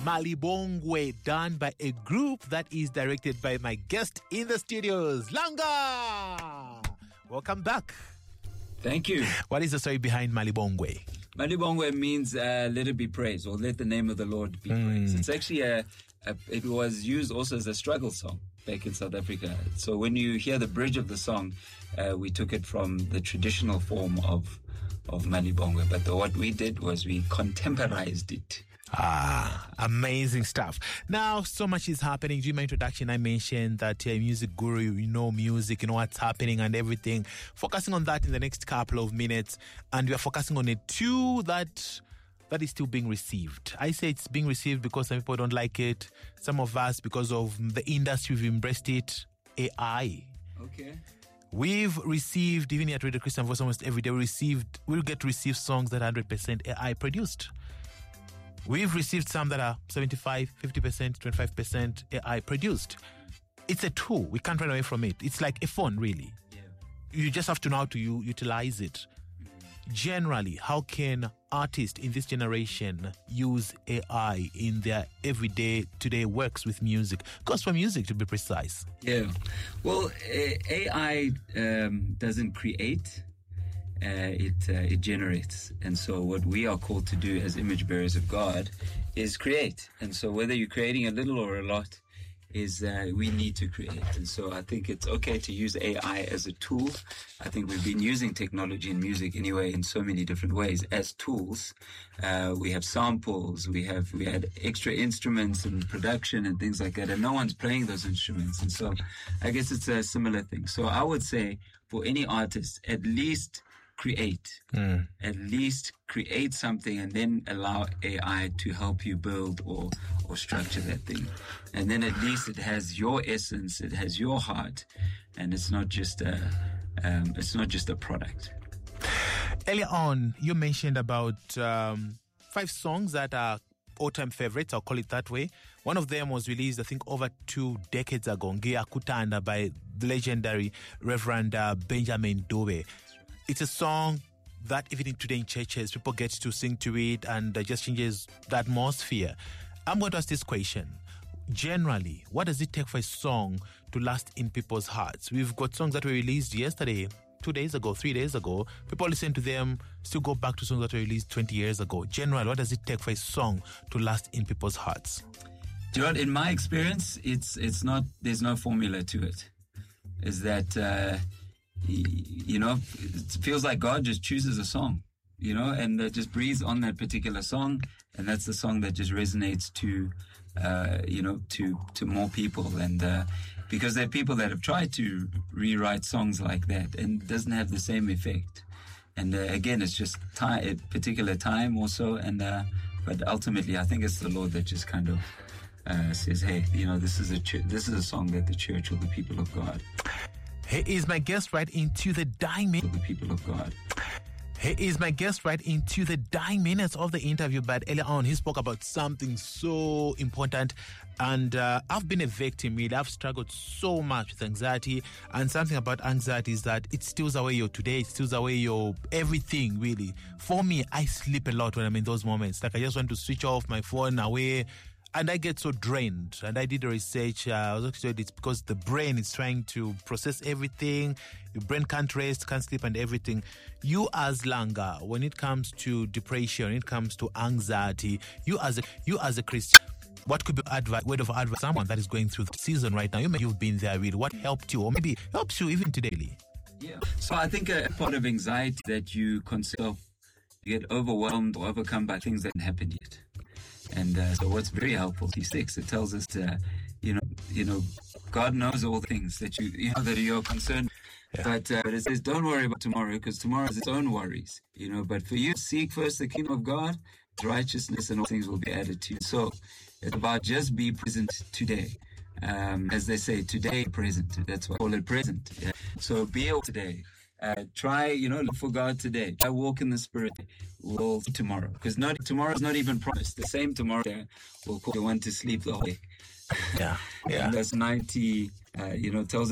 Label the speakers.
Speaker 1: Malibongwe, done by a group that is directed by my guest in the studios, Langa. Welcome back.
Speaker 2: Thank you.
Speaker 1: What is the story behind Malibongwe?
Speaker 2: Malibongwe means let it be praised, or let the name of the Lord be praised. It's actually it was used also as a struggle song back in South Africa. So when you hear the bridge of the song, we took it from the traditional form of Malibongwe. But what we did was we contemporized it.
Speaker 1: Amazing stuff. Now, so much is happening. During my introduction, I mentioned that you're a music guru, you know music, you know what's happening and everything. Focusing on that in the next couple of minutes. And we are focusing on a tool that is still being received. I say it's being received because some people don't like it. Some of us, because of the industry, we've embraced it. AI.
Speaker 2: Okay.
Speaker 1: We've received, even here at Radio Christian Voice, almost every day, we'll get to receive songs that are 100% AI produced. We've received some that are 75, 50%, 25% AI produced. It's a tool. We can't run away from it. It's like a phone, really.
Speaker 2: Yeah.
Speaker 1: You just have to know how to utilize it. Generally, how can artists in this generation use AI in their everyday, today works with music? Gospel music, to be precise.
Speaker 2: Yeah. Well, AI doesn't create. It generates. And so what we are called to do as image bearers of God is create. And so whether you're creating a little or a lot, is we need to create. And so I think it's okay to use AI as a tool. I think we've been using technology in music anyway in so many different ways as tools. We have samples, we had extra instruments and production and things like that, and no one's playing those instruments. And so I guess it's a similar thing. So I would say for any artist, at least create something, and then allow AI to help you build or structure that thing. And then at least it has your essence, it has your heart, and it's not just a product.
Speaker 1: Earlier on, you mentioned about 5 songs that are all-time favorites, I'll call it that way. One of them was released, I think, over 2 decades ago, Ngia Kutanda, by the legendary Reverend Benjamin Dube. It's a song that even today in churches, people get to sing to it, and just changes the atmosphere. I'm going to ask this question. Generally, what does it take for a song to last in people's hearts? We've got songs that were released yesterday, 2 days ago, 3 days ago. People listen to them, still go back to songs that were released 20 years ago. Generally, what does it take for a song to last in people's hearts?
Speaker 2: Do you know what? In my experience, it's not. There's no formula to it. Is that it feels like God just chooses a song, and just breathes on that particular song, and that's the song that just resonates to more people. And because there are people that have tried to rewrite songs like that, and it doesn't have the same effect. And again, it's just a particular time also. And but ultimately, I think it's the Lord that just kind of says, "Hey, this is a song that the church or the people of God."
Speaker 1: He is my guest right into the dying minutes.
Speaker 2: The people of God.
Speaker 1: He is my guest right into the dying minutes of the interview. But earlier on, he spoke about something so important. And I've been a victim, really. I've struggled so much with anxiety. And something about anxiety is that it steals away your today. It steals away your everything, really. For me, I sleep a lot when I'm in those moments. Like, I just want to switch off my phone away. And I get so drained. And I did the research. I was actually, it's because the brain is trying to process everything. Your brain can't rest, can't sleep, and everything. You as Langa, when it comes to depression, when it comes to anxiety, you as a Christian, what could be word of advice to someone that is going through the season right now? You've been there, really. What helped you, or maybe helps you even today?
Speaker 2: Yeah. So I think a part of anxiety that you consider, you get overwhelmed or overcome by things that haven't happened yet. And so what's very helpful, T6, it tells us to, God knows all the things that that you're concerned. Yeah. But it says, don't worry about tomorrow, because tomorrow has its own worries, But for you, seek first the kingdom of God, righteousness, and all things will be added to you. So it's about just be present today. As they say, today present. That's why I call it present. Yeah. So be able today. Try, look for God today. Try walk in the Spirit. Will tomorrow, because tomorrow is not even promised. The same tomorrow will call you one to sleep the whole day.
Speaker 1: Yeah.
Speaker 2: And that's 90. Tells us